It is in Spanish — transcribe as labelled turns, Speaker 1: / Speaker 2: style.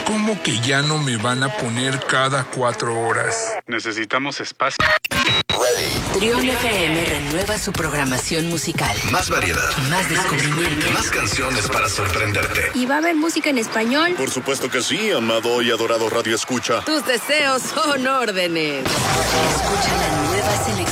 Speaker 1: ¿Cómo que ya no me van a poner cada 4 horas?
Speaker 2: Necesitamos espacio.
Speaker 3: Trión FM renueva su programación musical.
Speaker 4: Más variedad.
Speaker 3: Más descubrimiento.
Speaker 4: Más canciones para sorprenderte.
Speaker 5: ¿Y va a haber música en español?
Speaker 6: Por supuesto que sí, amado y adorado Radio Escucha.
Speaker 3: Tus deseos son órdenes. Escucha la nueva selección